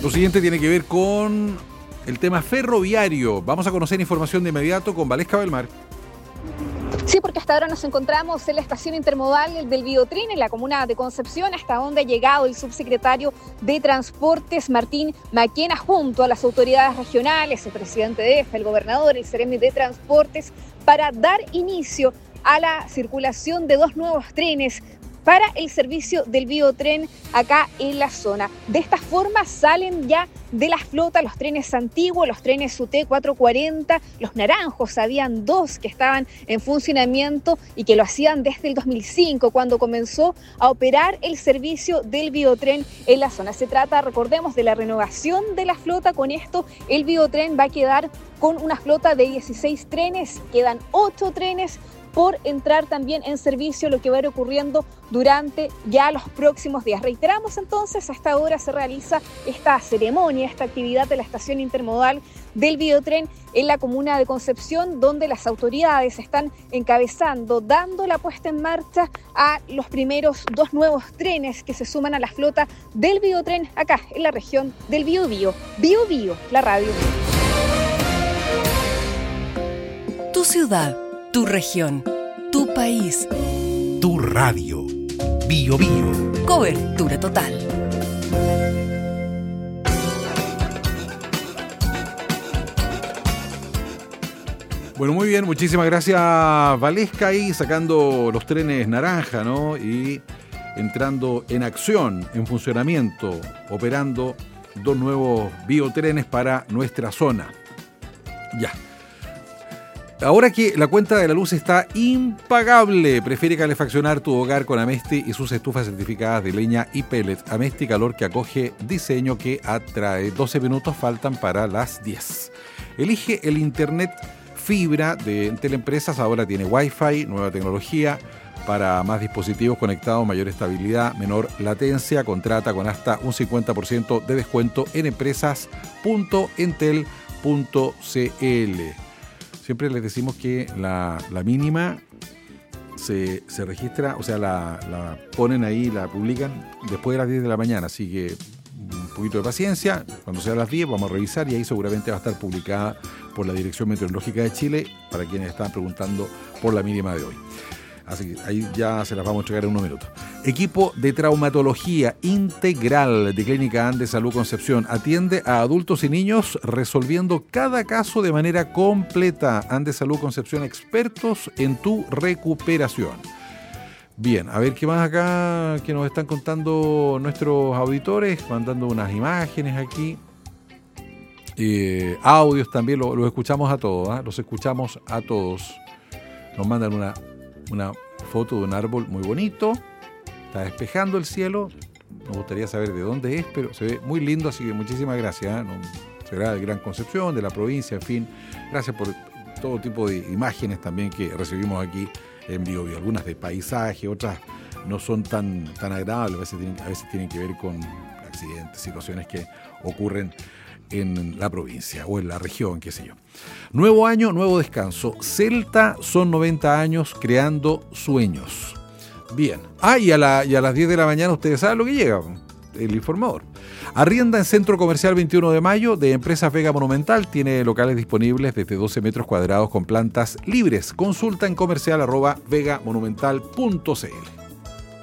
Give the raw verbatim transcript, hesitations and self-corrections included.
Lo siguiente tiene que ver con el tema ferroviario. Vamos a conocer información de inmediato con Valesca Belmar. Sí, porque hasta ahora nos encontramos en la estación intermodal del Biotren, en la comuna de Concepción, hasta donde ha llegado el subsecretario de Transportes, Martín Maquena, junto a las autoridades regionales, el presidente de E F, el gobernador, el Seremi de Transportes, para dar inicio a la circulación de dos nuevos trenes para el servicio del Biotren acá en la zona. De esta forma salen ya de la flota los trenes antiguos, los trenes U T cuatrocientos cuarenta, los naranjos. Habían dos que estaban en funcionamiento y que lo hacían desde el dos mil cinco, cuando comenzó a operar el servicio del Biotren en la zona. Se trata, recordemos, de la renovación de la flota. Con esto el Biotren va a quedar con una flota de dieciséis trenes, quedan ocho trenes por entrar también en servicio, lo que va a ir ocurriendo durante ya los próximos días. Reiteramos entonces, a esta hora se realiza esta ceremonia, esta actividad de la estación intermodal del Biotren en la comuna de Concepción, donde las autoridades están encabezando, dando la puesta en marcha a los primeros dos nuevos trenes que se suman a la flota del Biotren acá en la región del Biobío. Biobío, la radio. Tu ciudad. Tu región, tu país, tu radio. Biobío. Cobertura total. Bueno, muy bien, muchísimas gracias, Valesca, ahí sacando los trenes naranja, ¿no? Y entrando en acción, en funcionamiento, operando dos nuevos biotrenes para nuestra zona. Ya. Ahora que la cuenta de la luz está impagable, prefiere calefaccionar tu hogar con Amesti y sus estufas certificadas de leña y pellets. Amesti, calor que acoge, diseño que atrae. doce minutos faltan para las diez. Elige el internet fibra de Teleempresas. Ahora tiene Wi-Fi, nueva tecnología para más dispositivos conectados, mayor estabilidad, menor latencia. Contrata con hasta un cincuenta por ciento de descuento en empresas punto entel punto cl. Siempre les decimos que la, la mínima se, se registra, o sea, la, la ponen ahí, la publican después de las diez de la mañana, así que un poquito de paciencia. Cuando sea las diez vamos a revisar y ahí seguramente va a estar publicada por la Dirección Meteorológica de Chile, para quienes están preguntando por la mínima de hoy. Así que ahí ya se las vamos a entregar en unos minutos. Equipo de traumatología integral de Clínica Andes Salud Concepción. Atiende a adultos y niños resolviendo cada caso de manera completa. Andes Salud Concepción, expertos en tu recuperación. Bien, a ver qué más acá que nos están contando nuestros auditores, mandando unas imágenes aquí. Eh, audios también, los lo escuchamos a todos, ¿eh? Los escuchamos a todos. Nos mandan una... una foto de un árbol muy bonito, está despejando el cielo, nos gustaría saber de dónde es, pero se ve muy lindo, así que muchísimas gracias, ¿eh? No, será de Gran Concepción, de la provincia, en fin, gracias por todo tipo de imágenes también que recibimos aquí en Biobío, algunas de paisaje, otras no son tan, tan agradables, a veces, tienen, a veces tienen que ver con accidentes, situaciones que ocurren en la provincia o en la región, qué sé yo. Nuevo año, nuevo descanso. Celta son noventa años creando sueños. Bien. Ah, y a, la, y a las diez de la mañana ustedes saben lo que llega, el informador. Arrienda en Centro Comercial veintiuno de mayo de Empresas Vega Monumental. Tiene locales disponibles desde doce metros cuadrados con plantas libres. Consulta en comercial arroba vegamonumental punto cl.